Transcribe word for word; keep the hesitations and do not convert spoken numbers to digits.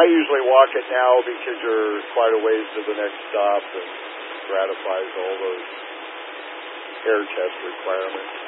usually walk it now because you're quite a ways to the next stop and gratifies all those air test requirements.